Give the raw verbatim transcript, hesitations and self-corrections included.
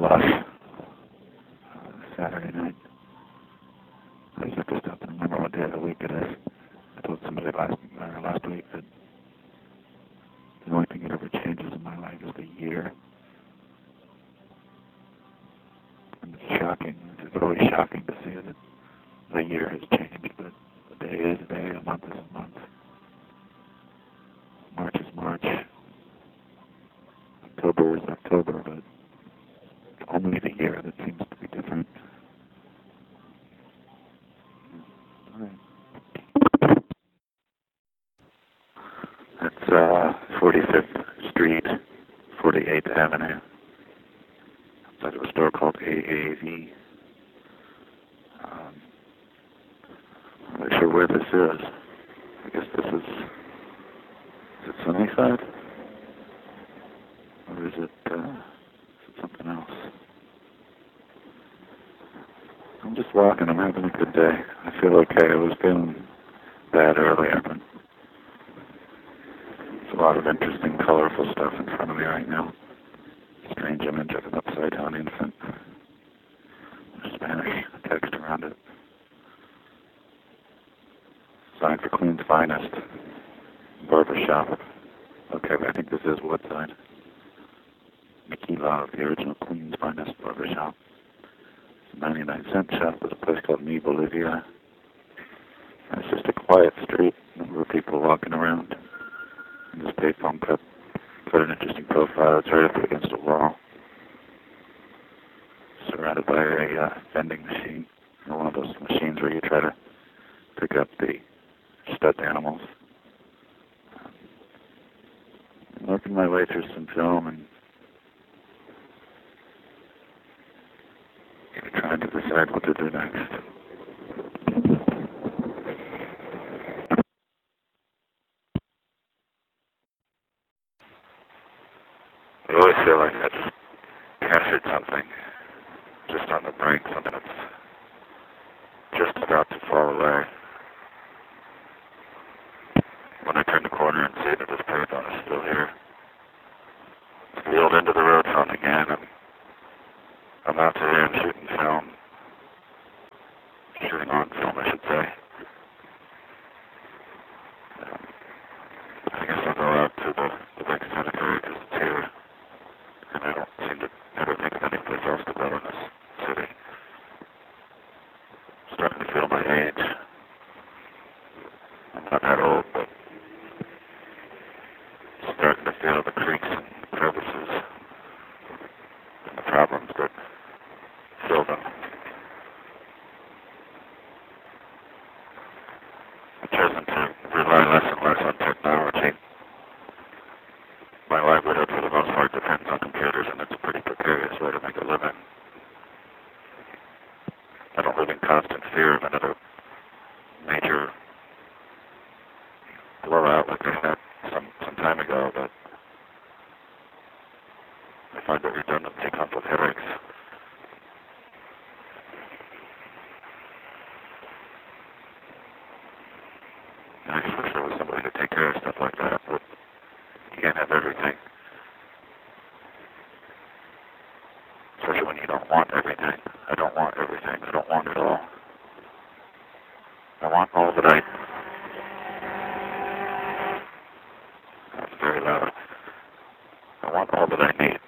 Lush uh, Saturday night. I just looked this up and remember what day of the week it is. I told somebody last uh, last week that the only thing that ever changes in my life is the year. And it's shocking. It's always shocking to see that the year has changed, but a day is a day, a month is a month. March is March. October is October, but it's only the year that seems to be different. All right. That's uh, forty-fifth Street, forty-eighth Avenue. Outside of a store called A A V. Um, I'm not sure where this is. I guess this is, is it Sunnyside? Or is it, uh, is it something else? I'm just walking, I'm having a good day. I feel okay. I was feeling bad earlier, but there's a lot of interesting, colorful stuff in front of me right now. Strange image of an upside-down infant. Spanish text around it. Sign for Queen's Finest. Barbershop. Okay, but I think this is Woodside. Mickey Love, the original Queen's Finest Barbershop. It's a ninety-nine cent shop. There's a place called Mi Bolivia. And it's just a quiet street. A number of people walking around. And this payphone cup. Quite an interesting profile. It's right up against a wall. Surrounded by a uh, vending machine. Or one of those machines where you try to pick up the stuffed animals. Um, I'm working my way through some film and trying to decide what to do next. I always feel like I just captured something just on the brink, something that's just about to fall away. When I turn the corner and see that this payphone is still here, it's the old end of the road phone again. I'm, I'm out today, I'm shooting film. Shooting on film, I should say. Um, I guess I'll go out to the, the next cemetery because it's here. And I don't seem to ever think of any place else to go in this city. I'm starting to feel my age. I'm not that old, but I'm starting to feel the creaks and crevices and the problems that fill them. I've chosen to rely less and less on technology. My livelihood, for the most part, depends on computers, and it's a pretty precarious way to make a living. I don't live in constant fear of another major blowout like I had some, some time ago, but I find that redundancy comes with headaches. And I just wish there was somebody to take care of stuff like that, but you can't have everything. Especially when you don't want everything. I don't want everything. I don't want it all. I want all that I... That's very loud. I want all that I need.